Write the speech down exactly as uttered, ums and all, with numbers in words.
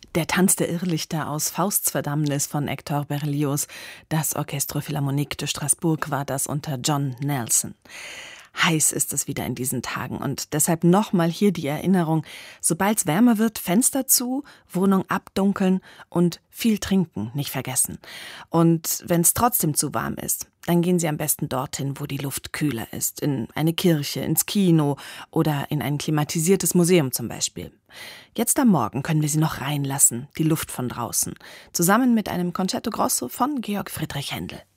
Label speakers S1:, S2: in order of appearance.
S1: Der Tanz der Irrlichter aus Fausts Verdammnis von Hector Berlioz. Das Orchestre Philharmonique de Strasbourg war das unter John Nelson. Heiß ist es wieder in diesen Tagen und deshalb nochmal hier die Erinnerung, sobald's wärmer wird, Fenster zu, Wohnung abdunkeln und viel trinken, nicht vergessen. Und wenn's trotzdem zu warm ist, dann gehen Sie am besten dorthin, wo die Luft kühler ist, in eine Kirche, ins Kino oder in ein klimatisiertes Museum zum Beispiel. Jetzt am Morgen können wir Sie noch reinlassen, die Luft von draußen, zusammen mit einem Concerto Grosso von Georg Friedrich Händel.